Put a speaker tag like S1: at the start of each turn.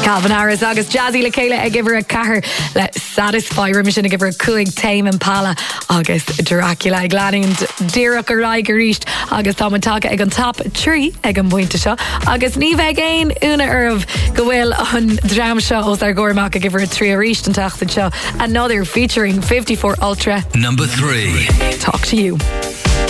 S1: Calvin Harris agus Jazzy le chéile ag gibhar a cahar le Satisfy ri sin a gibhar cuaig Tame Impala agus Dracula ag glanún díreach a raig a ríist agus tá an take ag an top trí ag an buinte seo agus ní bheith géin úna arbh go bhfuil an dram seo os ar gormach a gibhar a trí a ríist an tachtan seo. Another featuring 54 Ultra.
S2: Number 3.
S1: Talk to You.